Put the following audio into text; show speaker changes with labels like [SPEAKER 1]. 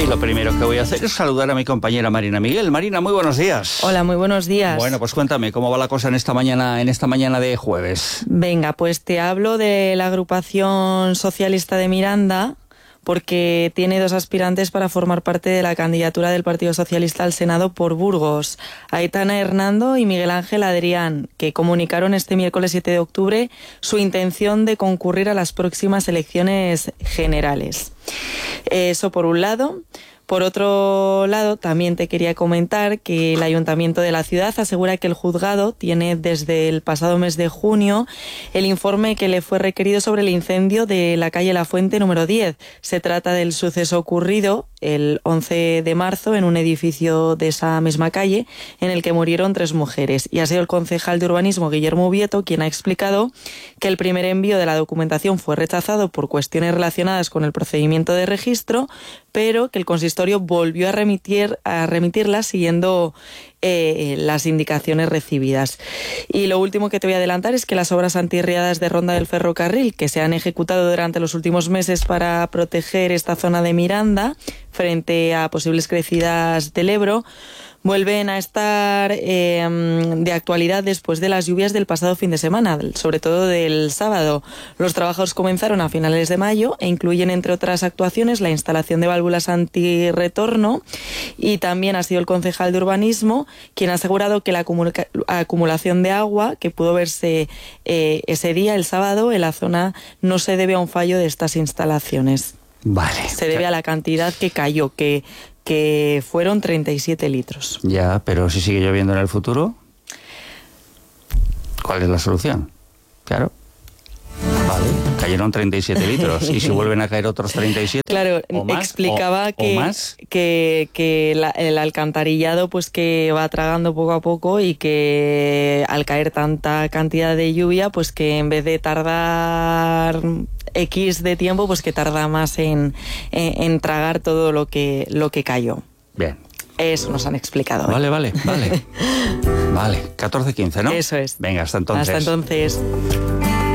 [SPEAKER 1] Y lo primero que voy a hacer es saludar a mi compañera Marina Miguel. Marina, muy buenos días.
[SPEAKER 2] Hola, muy buenos días.
[SPEAKER 1] Bueno, pues cuéntame, ¿cómo va la cosa en esta mañana de jueves?
[SPEAKER 2] Venga, pues te hablo de la agrupación socialista de Miranda, porque tiene 2 aspirantes para formar parte de la candidatura del Partido Socialista al Senado por Burgos, Aitana Hernando y Miguel Ángel Adrián, que comunicaron este miércoles 7 de octubre su intención de concurrir a las próximas elecciones generales. Eso por un lado. Por otro lado, también te quería comentar que el Ayuntamiento de la ciudad asegura que el juzgado tiene desde el pasado mes de junio el informe que le fue requerido sobre el incendio de la calle La Fuente número 10. Se trata del suceso ocurrido el 11 de marzo en un edificio de esa misma calle en el que murieron 3 mujeres. Y ha sido el concejal de urbanismo, Guillermo Ubieto, quien ha explicado que el primer envío de la documentación fue rechazado por cuestiones relacionadas con el procedimiento de registro, pero que el consistorio volvió a remitirla siguiendo las indicaciones recibidas. Y lo último que te voy a adelantar es que las obras antirriadas de Ronda del Ferrocarril, que se han ejecutado durante los últimos meses para proteger esta zona de Miranda frente a posibles crecidas del Ebro, vuelven a estar de actualidad después de las lluvias del pasado fin de semana, sobre todo del sábado. Los trabajos comenzaron a finales de mayo e incluyen, entre otras actuaciones, la instalación de válvulas antirretorno, y también ha sido el concejal de urbanismo quien ha asegurado que la acumulación de agua que pudo verse ese día, el sábado, en la zona no se debe a un fallo de estas instalaciones.
[SPEAKER 1] Vale.
[SPEAKER 2] Se debe a la cantidad que cayó, que fueron 37 litros.
[SPEAKER 1] Ya, pero si sigue lloviendo en el futuro, ¿cuál es la solución? Claro. Vale, cayeron 37 litros. ¿Y si vuelven a caer otros 37?
[SPEAKER 2] Claro,
[SPEAKER 1] ¿O más?
[SPEAKER 2] explicaba que el alcantarillado pues que va tragando poco a poco, y que al caer tanta cantidad de lluvia, pues que en vez de tardar X de tiempo, pues que tarda más en tragar todo lo que cayó.
[SPEAKER 1] Bien.
[SPEAKER 2] Eso nos han explicado.
[SPEAKER 1] Vale. Vale, 14:15, ¿no?
[SPEAKER 2] Eso es.
[SPEAKER 1] Venga, hasta entonces.
[SPEAKER 2] Hasta entonces.